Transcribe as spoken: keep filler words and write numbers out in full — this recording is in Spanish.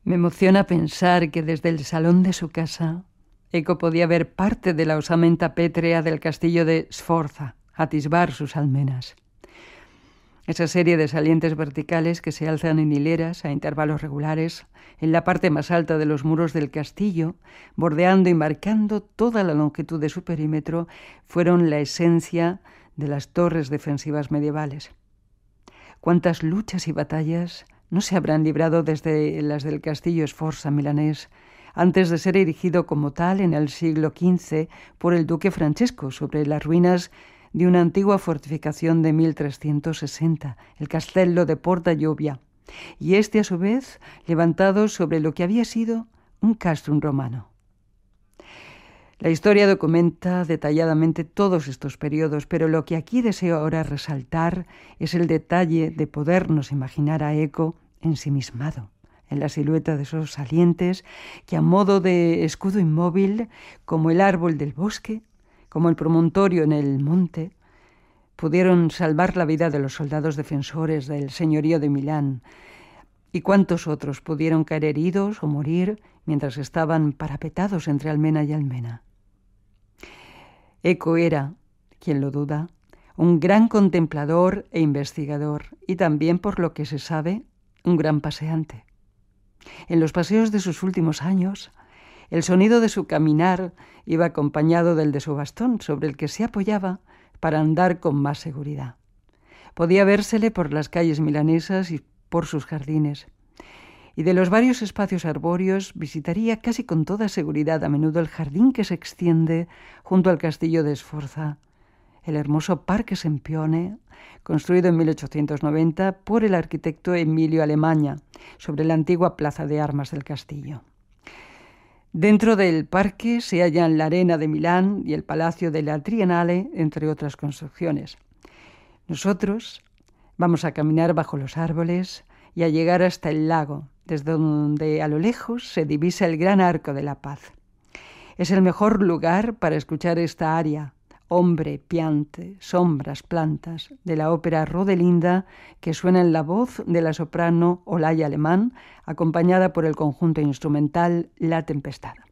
Me emociona pensar que desde el salón de su casa Eco podía ver parte de la osamenta pétrea del castillo de Sforza, atisbar sus almenas. Esa serie de salientes verticales que se alzan en hileras a intervalos regulares en la parte más alta de los muros del castillo, bordeando y marcando toda la longitud de su perímetro, fueron la esencia de las torres defensivas medievales. Cuántas luchas y batallas no se habrán librado desde las del castillo Sforza milanés, antes de ser erigido como tal en el siglo quince por el duque Francesco sobre las ruinas de una antigua fortificación de mil trescientos sesenta, el Castello de Porta Giovia, y este a su vez levantado sobre lo que había sido un castrum romano. La historia documenta detalladamente todos estos periodos, pero lo que aquí deseo ahora resaltar es el detalle de podernos imaginar a Eco ensimismado en la silueta de esos salientes que, a modo de escudo inmóvil, como el árbol del bosque, como el promontorio en el monte, pudieron salvar la vida de los soldados defensores del señorío de Milán, y cuántos otros pudieron caer heridos o morir mientras estaban parapetados entre almena y almena. Eco era, quien lo duda, un gran contemplador e investigador, y también, por lo que se sabe, un gran paseante. En los paseos de sus últimos años, el sonido de su caminar iba acompañado del de su bastón, sobre el que se apoyaba para andar con más seguridad. Podía vérsele por las calles milanesas y por sus jardines, y de los varios espacios arbóreos visitaría casi con toda seguridad a menudo el jardín que se extiende junto al castillo de Sforza, el hermoso Parque Sempione, construido en mil ochocientos noventa por el arquitecto Emilio Alemagna, sobre la antigua plaza de armas del castillo. Dentro del parque se hallan la Arena de Milán y el Palacio de la Triennale, entre otras construcciones. Nosotros vamos a caminar bajo los árboles y a llegar hasta el lago, desde donde a lo lejos se divisa el gran Arco de la Paz. Es el mejor lugar para escuchar esta aria, hombre, piante, sombras, plantas, de la ópera Rodelinda, que suena en la voz de la soprano Olaya Alemán, acompañada por el conjunto instrumental La Tempestad.